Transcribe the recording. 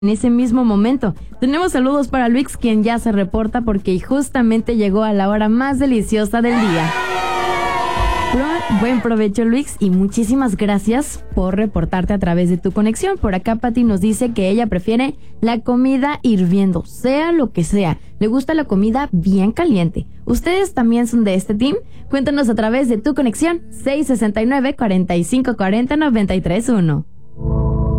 en ese mismo momento. Tenemos saludos para Luis, quien ya se reporta porque justamente llegó a la hora más deliciosa del día. Buen provecho, Luis, y muchísimas gracias por reportarte a través de tu conexión. Por acá Pati nos dice que ella prefiere la comida hirviendo, sea lo que sea. Le gusta la comida bien caliente. ¿Ustedes también son de este team? Cuéntanos a través de tu conexión 669-4540-931.